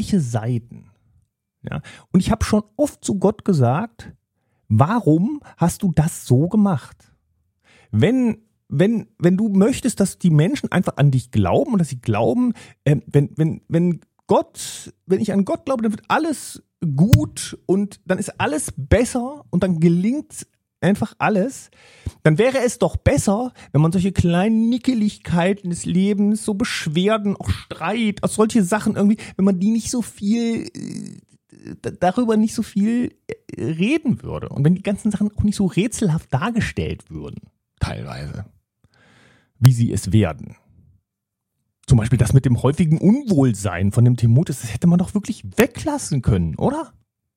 Seiten. Ja? Und ich habe schon oft zu Gott gesagt, warum hast du das so gemacht? Wenn du möchtest, dass die Menschen einfach an dich glauben und dass sie glauben, wenn ich an Gott glaube, dann wird alles gut und dann ist alles besser und dann gelingt einfach alles, dann wäre es doch besser, wenn man solche kleinen Nickeligkeiten des Lebens, so Beschwerden, auch Streit, auch solche Sachen irgendwie, wenn man die nicht so viel, darüber nicht so viel reden würde und wenn die ganzen Sachen auch nicht so rätselhaft dargestellt würden, teilweise, wie sie es werden. Zum Beispiel das mit dem häufigen Unwohlsein von dem Timotheus, das hätte man doch wirklich weglassen können, oder?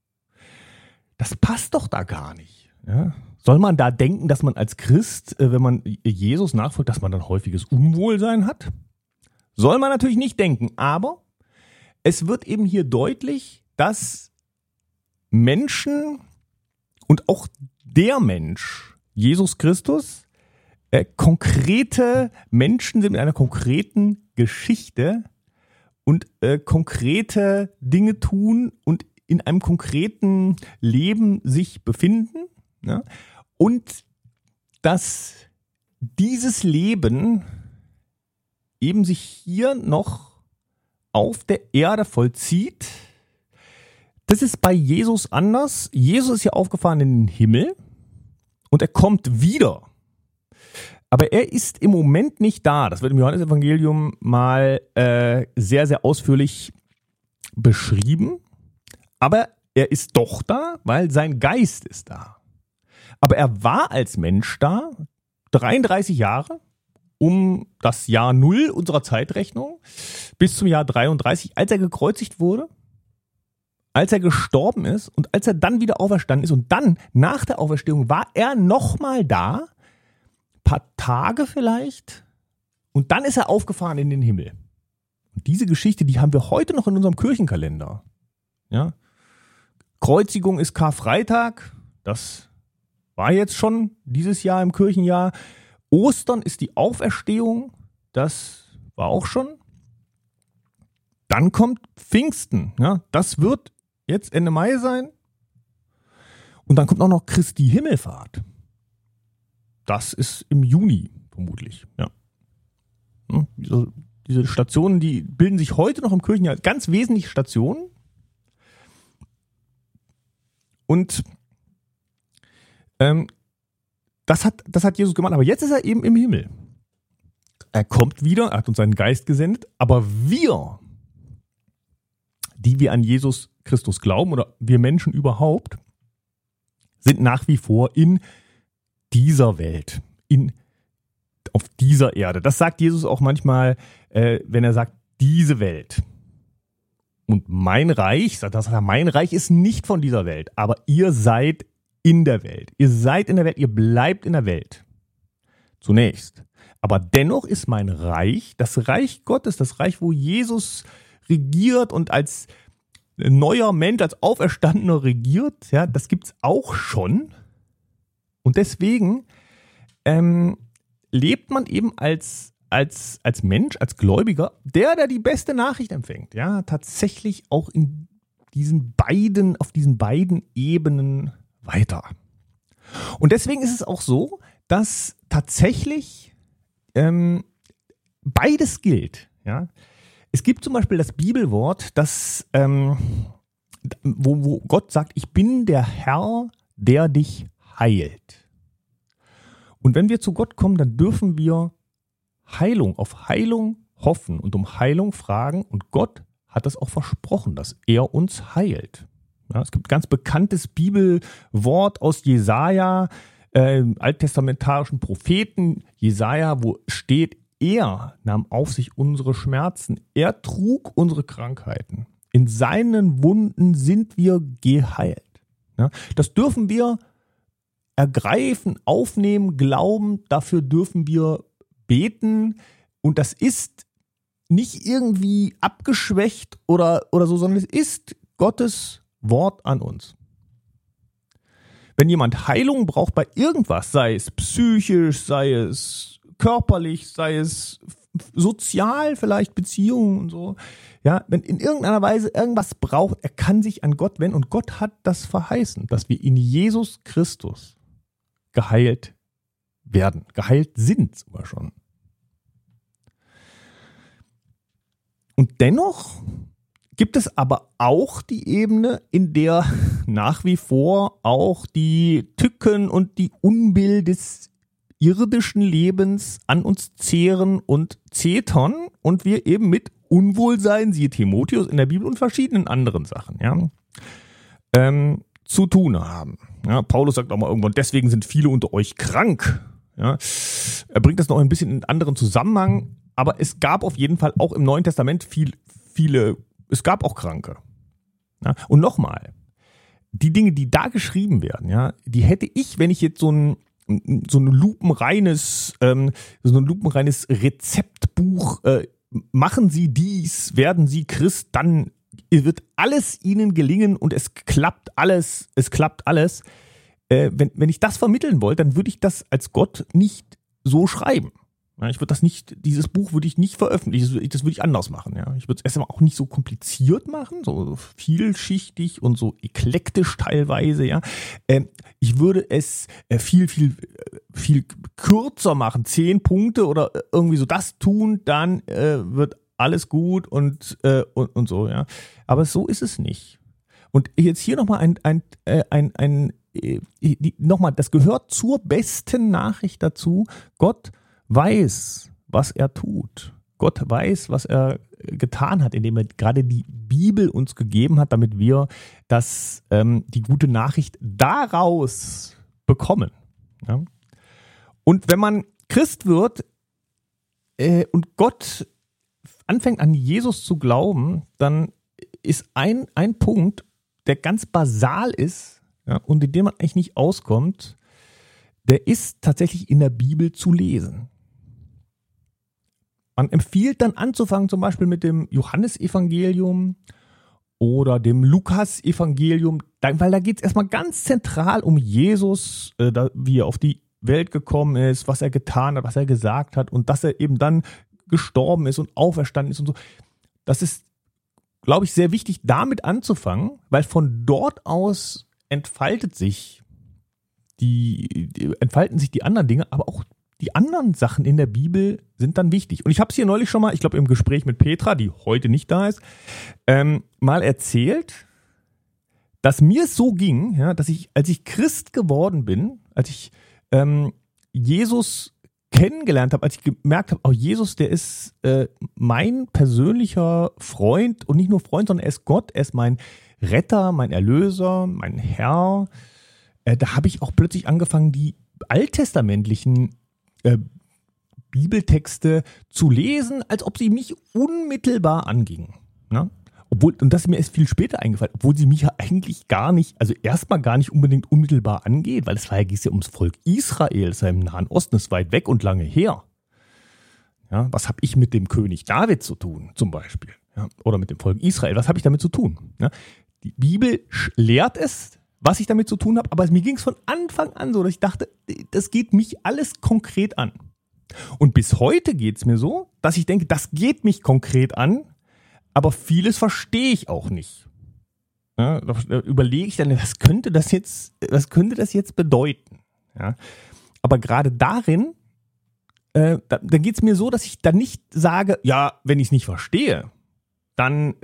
Das passt doch da gar nicht. Ja? Soll man da denken, dass man als Christ, wenn man Jesus nachfolgt, dass man dann häufiges Unwohlsein hat? Soll man natürlich nicht denken, aber es wird eben hier deutlich, dass Menschen und auch der Mensch, Jesus Christus, konkrete Menschen sind mit einer konkreten Geschichte und konkrete Dinge tun und in einem konkreten Leben sich befinden. Ja? Und dass dieses Leben eben sich hier noch auf der Erde vollzieht. Das ist bei Jesus anders. Jesus ist ja aufgefahren in den Himmel und er kommt wieder. Aber er ist im Moment nicht da. Das wird im Johannesevangelium mal sehr, sehr ausführlich beschrieben. Aber er ist doch da, weil sein Geist ist da. Aber er war als Mensch da, 33 Jahre, um das Jahr 0 unserer Zeitrechnung, bis zum Jahr 33, als er gekreuzigt wurde, als er gestorben ist und als er dann wieder auferstanden ist. Und dann, nach der Auferstehung, war er nochmal da, paar Tage vielleicht, und dann ist er aufgefahren in den Himmel. Und diese Geschichte, die haben wir heute noch in unserem Kirchenkalender. Ja? Kreuzigung ist Karfreitag, das war jetzt schon dieses Jahr im Kirchenjahr. Ostern ist die Auferstehung, das war auch schon. Dann kommt Pfingsten, ja? Das wird jetzt Ende Mai sein. Und dann kommt auch noch Christi Himmelfahrt. Das ist im Juni vermutlich. Ja. Diese Stationen, die bilden sich heute noch im Kirchenjahr, ganz wesentliche Stationen. Und das hat Jesus gemacht, aber jetzt ist er eben im Himmel. Er kommt wieder, er hat uns seinen Geist gesendet, aber wir, die wir an Jesus Christus glauben oder wir Menschen überhaupt, sind nach wie vor in dieser Welt, auf dieser Erde. Das sagt Jesus auch manchmal, wenn er sagt, diese Welt. Und mein Reich, mein Reich ist nicht von dieser Welt, aber ihr seid in der Welt. Ihr seid in der Welt, ihr bleibt in der Welt. Zunächst. Aber dennoch ist mein Reich, das Reich Gottes, das Reich, wo Jesus regiert und als neuer Mensch, als Auferstandener regiert, ja, das gibt's auch schon. Und deswegen lebt man eben als Mensch, als Gläubiger, der die beste Nachricht empfängt, ja, tatsächlich auch auf diesen beiden Ebenen weiter. Und deswegen ist es auch so, dass tatsächlich beides gilt. Ja? Es gibt zum Beispiel das Bibelwort, das, wo Gott sagt, ich bin der Herr, der dich heilt. Und wenn wir zu Gott kommen, dann dürfen wir auf Heilung hoffen und um Heilung fragen. Und Gott hat das auch versprochen, dass er uns heilt. Ja, es gibt ein ganz bekanntes Bibelwort aus Jesaja, alttestamentarischen Propheten Jesaja, wo steht, er nahm auf sich unsere Schmerzen, er trug unsere Krankheiten. In seinen Wunden sind wir geheilt. Ja, das dürfen wir ergreifen, aufnehmen, glauben, dafür dürfen wir beten. Und das ist nicht irgendwie abgeschwächt oder so, sondern es ist Gottes Wort an uns. Wenn jemand Heilung braucht bei irgendwas, sei es psychisch, sei es körperlich, sei es sozial vielleicht Beziehungen und so. Ja, wenn in irgendeiner Weise irgendwas braucht, er kann sich an Gott wenden und Gott hat das verheißen, dass wir in Jesus Christus geheilt werden. Geheilt sind sogar schon. Und dennoch gibt es aber auch die Ebene, in der nach wie vor auch die Tücken und die Unbill des irdischen Lebens an uns zehren und zetern und wir eben mit Unwohlsein, siehe Timotheus in der Bibel und verschiedenen anderen Sachen, zu tun haben. Ja, Paulus sagt auch mal irgendwann, deswegen sind viele unter euch krank. Ja, er bringt das noch ein bisschen in einen anderen Zusammenhang, aber es gab auf jeden Fall auch im Neuen Testament viele, es gab auch Kranke. Ja, und nochmal, die Dinge, die da geschrieben werden, ja, die hätte ich, wenn ich jetzt so ein lupenreines Rezeptbuch, machen Sie dies, werden Sie Christ, dann wird alles Ihnen gelingen und es klappt alles. Wenn ich das vermitteln wollte, dann würde ich das als Gott nicht so schreiben. Ja, dieses Buch würde ich nicht veröffentlichen, das würde ich anders machen. Ja. Ich würde es erstmal auch nicht so kompliziert machen, so vielschichtig und so eklektisch teilweise. Ja. Ich würde es viel kürzer machen, 10 Punkte oder irgendwie so das tun, dann wird alles gut und so. Ja. Aber so ist es nicht. Und jetzt hier nochmal nochmal, das gehört zur besten Nachricht dazu. Gott weiß, was er tut. Gott weiß, was er getan hat, indem er gerade die Bibel uns gegeben hat, damit wir die gute Nachricht daraus bekommen. Ja? Und wenn man Christ wird und Gott anfängt an Jesus zu glauben, dann ist ein Punkt, der ganz basal ist, ja, und in dem man eigentlich nicht auskommt, der ist tatsächlich in der Bibel zu lesen. Man empfiehlt dann anzufangen, zum Beispiel mit dem Johannesevangelium oder dem Lukasevangelium, weil da geht es erstmal ganz zentral um Jesus, wie er auf die Welt gekommen ist, was er getan hat, was er gesagt hat und dass er eben dann gestorben ist und auferstanden ist und so. Das ist, glaube ich, sehr wichtig, damit anzufangen, weil von dort aus entfalten sich die anderen Dinge, aber auch die anderen Sachen in der Bibel sind dann wichtig. Und ich habe es hier neulich schon mal, ich glaube im Gespräch mit Petra, die heute nicht da ist, mal erzählt, dass mir es so ging, ja, dass ich, als ich Christ geworden bin, als ich Jesus kennengelernt habe, als ich gemerkt habe, oh, Jesus, der ist mein persönlicher Freund und nicht nur Freund, sondern er ist Gott, er ist mein Retter, mein Erlöser, mein Herr. Da habe ich auch plötzlich angefangen, die alttestamentlichen Bibeltexte zu lesen, als ob sie mich unmittelbar angingen. Ne? Und das ist mir erst viel später eingefallen, obwohl sie mich ja eigentlich gar nicht, also erstmal gar nicht unbedingt unmittelbar angeht, weil es ging ja ums Volk Israel, das ist ja im Nahen Osten, ist weit weg und lange her. Ja, was habe ich mit dem König David zu tun, zum Beispiel? Ja, oder mit dem Volk Israel, was habe ich damit zu tun? Ja, die Bibel lehrt es, was ich damit zu tun habe, aber mir ging es von Anfang an so, dass ich dachte, das geht mich alles konkret an. Und bis heute geht es mir so, dass ich denke, das geht mich konkret an, aber vieles verstehe ich auch nicht. Ja, da überlege ich dann, was könnte das jetzt bedeuten? Ja, aber gerade darin, da geht es mir so, dass ich dann nicht sage, ja, wenn ich es nicht verstehe, dann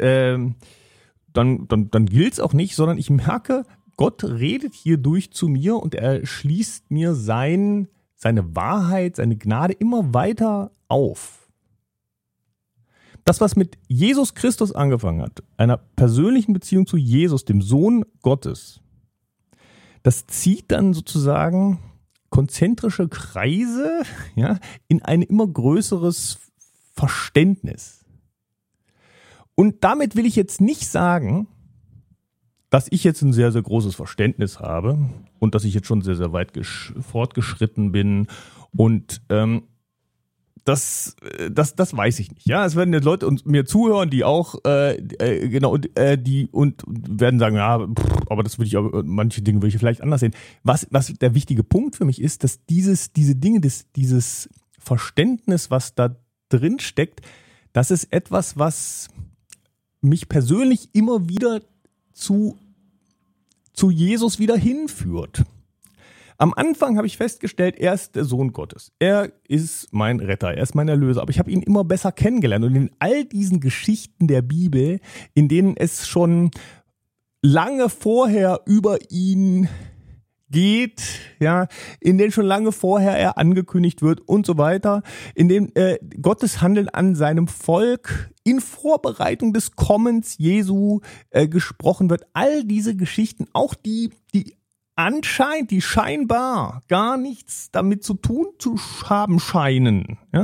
gilt es auch nicht, sondern ich merke, Gott redet hier durch zu mir und er schließt mir seine Wahrheit, seine Gnade immer weiter auf. Das, was mit Jesus Christus angefangen hat, einer persönlichen Beziehung zu Jesus, dem Sohn Gottes, das zieht dann sozusagen konzentrische Kreise, ja, in ein immer größeres Verständnis. Und damit will ich jetzt nicht sagen, dass ich jetzt ein sehr, sehr großes Verständnis habe und dass ich jetzt schon sehr, sehr weit fortgeschritten bin und das weiß ich nicht. Ja, es werden jetzt Leute mir zuhören, die auch die werden sagen, ja, aber das würde ich, manche Dinge würde ich vielleicht anders sehen. Was der wichtige Punkt für mich ist, dass dieses Verständnis, was da drin steckt, das ist etwas, was mich persönlich immer wieder zu Jesus wieder hinführt. Am Anfang habe ich festgestellt, er ist der Sohn Gottes. Er ist mein Retter, er ist mein Erlöser. Aber ich habe ihn immer besser kennengelernt. Und in all diesen Geschichten der Bibel, in denen es schon lange vorher über ihn geht, ja, in denen schon lange vorher er angekündigt wird und so weiter, in dem Gottes Handeln an seinem Volk in Vorbereitung des Kommens Jesu gesprochen wird. All diese Geschichten, auch die anscheinend, die scheinbar gar nichts damit zu tun zu haben scheinen, ja,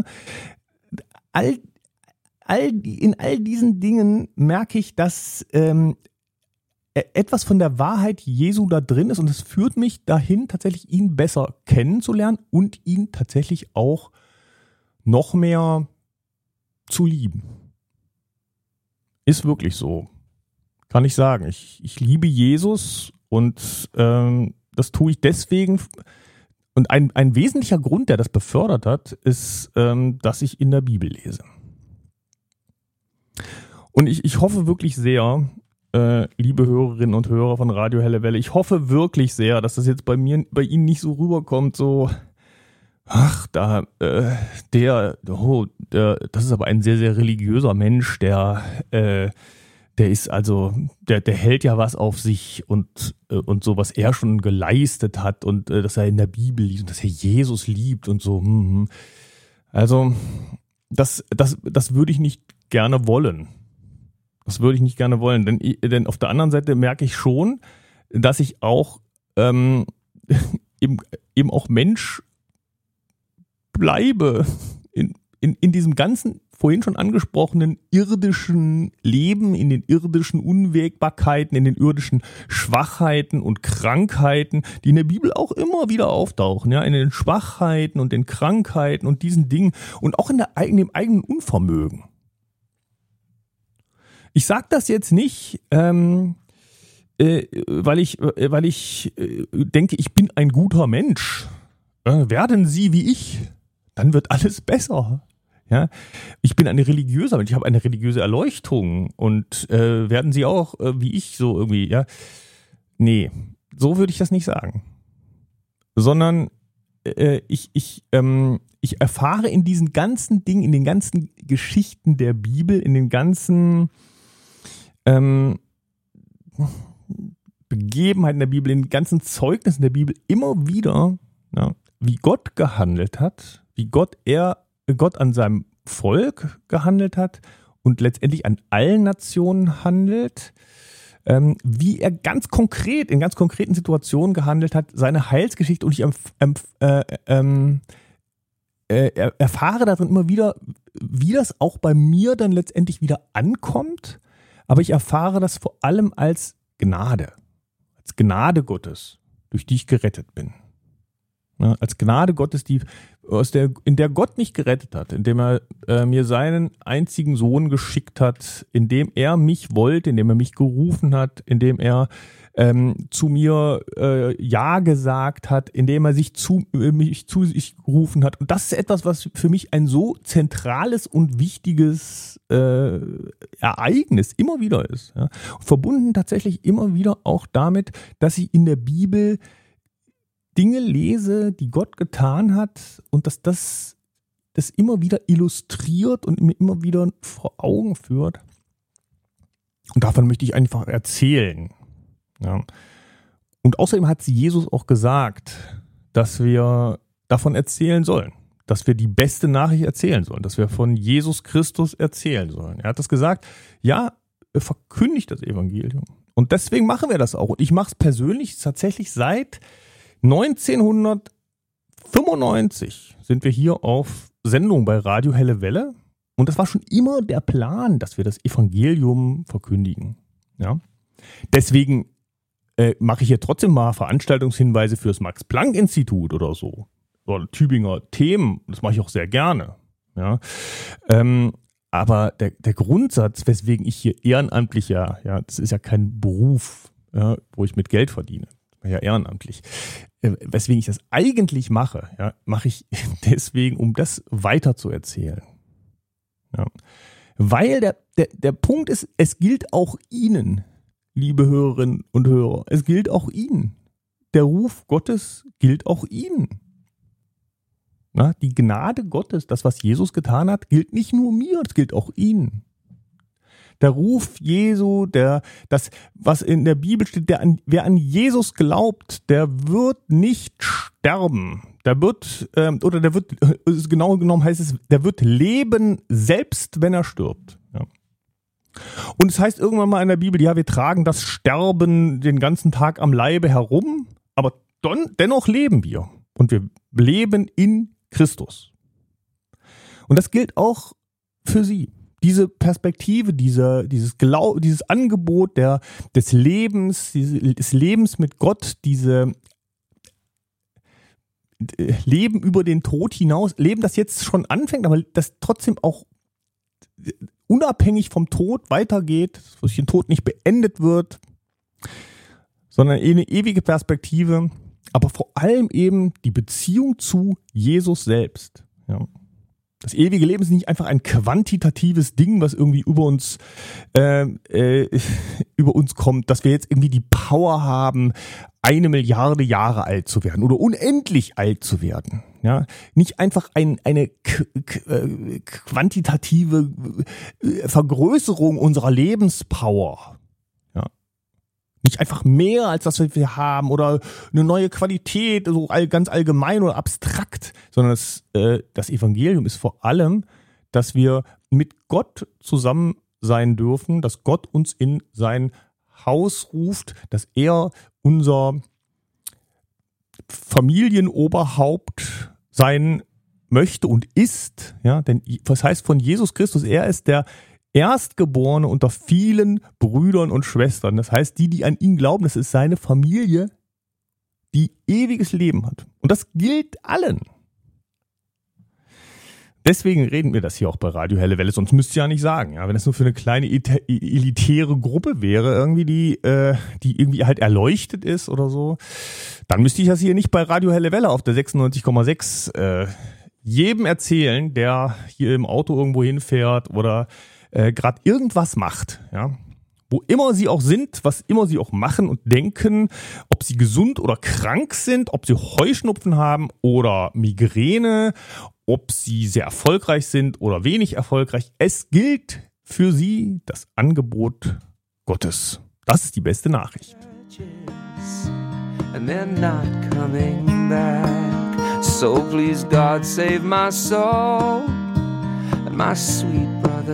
in all diesen Dingen merke ich, dass etwas von der Wahrheit Jesu da drin ist und es führt mich dahin, tatsächlich ihn besser kennenzulernen und ihn tatsächlich auch noch mehr zu lieben. Ist wirklich so. Kann ich sagen. Ich liebe Jesus und das tue ich deswegen. Und ein wesentlicher Grund, der das befördert hat, ist, dass ich in der Bibel lese. Und ich hoffe wirklich sehr, liebe Hörerinnen und Hörer von Radio Helle Welle, ich hoffe wirklich sehr, dass das jetzt bei Ihnen nicht so rüberkommt, so, ach, das ist aber ein sehr, sehr religiöser Mensch, der ist also, der hält ja was auf sich und so, was er schon geleistet hat und dass er in der Bibel liest und dass er Jesus liebt und so. Also, das würde ich nicht gerne wollen. Das würde ich nicht gerne wollen, denn auf der anderen Seite merke ich schon, dass ich auch eben auch Mensch bleibe in diesem ganzen vorhin schon angesprochenen irdischen Leben, in den irdischen Unwägbarkeiten, in den irdischen Schwachheiten und Krankheiten, die in der Bibel auch immer wieder auftauchen, ja, in den Schwachheiten und den Krankheiten und diesen Dingen und auch in dem eigenen Unvermögen. Ich sage das jetzt nicht, weil ich denke, ich bin ein guter Mensch. Werden Sie wie ich, dann wird alles besser. Ja, ich bin ein religiöser Mensch, ich habe eine religiöse Erleuchtung und werden Sie auch wie ich so irgendwie, ja? Nee, so würde ich das nicht sagen. Sondern ich erfahre in diesen ganzen Dingen, in den ganzen Geschichten der Bibel, in den ganzen Begebenheiten der Bibel, in den ganzen Zeugnissen der Bibel immer wieder, ja, wie Gott gehandelt hat, wie Gott an seinem Volk gehandelt hat und letztendlich an allen Nationen handelt, wie er ganz konkret, in ganz konkreten Situationen gehandelt hat, seine Heilsgeschichte, und ich erfahre darin immer wieder, wie das auch bei mir dann letztendlich wieder ankommt, aber ich erfahre das vor allem als Gnade Gottes, durch die ich gerettet bin. Ja, als Gnade Gottes, in der Gott mich gerettet hat, indem er mir seinen einzigen Sohn geschickt hat, indem er mich wollte, indem er mich gerufen hat, indem er zu mir Ja gesagt hat, indem er mich zu sich gerufen hat. Und das ist etwas, was für mich ein so zentrales und wichtiges Ereignis immer wieder ist. Ja? Verbunden tatsächlich immer wieder auch damit, dass ich in der Bibel Dinge lese, die Gott getan hat und dass das immer wieder illustriert und mir immer wieder vor Augen führt. Und davon möchte ich einfach erzählen. Ja. Und außerdem hat Jesus auch gesagt, dass wir davon erzählen sollen, dass wir die beste Nachricht erzählen sollen, dass wir von Jesus Christus erzählen sollen. Er hat das gesagt, ja, verkündigt das Evangelium. Und deswegen machen wir das auch. Und ich mache es persönlich tatsächlich seit 1995 sind wir hier auf Sendung bei Radio Helle Welle. Und das war schon immer der Plan, dass wir das Evangelium verkündigen. Ja? Deswegen mache ich hier trotzdem mal Veranstaltungshinweise für das Max-Planck-Institut oder so. Oder Tübinger Themen. Das mache ich auch sehr gerne. Ja? Aber der Grundsatz, weswegen ich hier ehrenamtlich, ja, das ist ja kein Beruf, ja, wo ich mit Geld verdiene. Ja, ehrenamtlich. Weswegen ich das eigentlich mache, ja, mache ich deswegen, um das weiter zu erzählen. Ja. Weil der Punkt ist, es gilt auch Ihnen, liebe Hörerinnen und Hörer. Es gilt auch Ihnen. Der Ruf Gottes gilt auch Ihnen. Na, die Gnade Gottes, das, was Jesus getan hat, gilt nicht nur mir, es gilt auch Ihnen. Der Ruf Jesu, das, was in der Bibel steht, wer an Jesus glaubt, der wird nicht sterben. Der wird, genau genommen heißt es, der wird leben, selbst wenn er stirbt. Ja. Und es heißt irgendwann mal in der Bibel, ja, wir tragen das Sterben den ganzen Tag am Leibe herum, aber dennoch leben wir. Und wir leben in Christus. Und das gilt auch für Sie. Diese Perspektive, dieses Angebot des Lebens, des Lebens mit Gott, diese Leben über den Tod hinaus, Leben, das jetzt schon anfängt, aber das trotzdem auch unabhängig vom Tod weitergeht, dass durch den Tod nicht beendet wird, sondern eine ewige Perspektive, aber vor allem eben die Beziehung zu Jesus selbst. Ja. Das ewige Leben ist nicht einfach ein quantitatives Ding, was irgendwie über uns kommt, dass wir jetzt irgendwie die Power haben, 1 Milliarde Jahre alt zu werden oder unendlich alt zu werden. Ja, nicht einfach eine quantitative Vergrößerung unserer Lebenspower. Ja. Nicht einfach mehr als das, was wir haben oder eine neue Qualität, so ganz allgemein oder abstrakt, sondern das Evangelium ist vor allem, dass wir mit Gott zusammen sein dürfen, dass Gott uns in sein Haus ruft, dass er unser Familienoberhaupt sein möchte und ist. Ja, denn was heißt von Jesus Christus? Er ist der Erstgeborene unter vielen Brüdern und Schwestern. Das heißt, die an ihn glauben, das ist seine Familie, die ewiges Leben hat. Und das gilt allen. Deswegen reden wir das hier auch bei Radio Helle Welle, sonst müsst ihr ja nicht sagen. Ja, wenn es nur für eine kleine elitäre Gruppe wäre, irgendwie die irgendwie halt erleuchtet ist oder so, dann müsste ich das hier nicht bei Radio Helle Welle auf der 96,6 jedem erzählen, der hier im Auto irgendwo hinfährt oder gerade irgendwas macht. Ja, wo immer sie auch sind, was immer sie auch machen und denken, ob sie gesund oder krank sind, ob sie Heuschnupfen haben oder Migräne, ob sie sehr erfolgreich sind oder wenig erfolgreich. Es gilt für sie das Angebot Gottes. Das ist die beste Nachricht. And they're not coming back. So please God save my soul and my sweet brother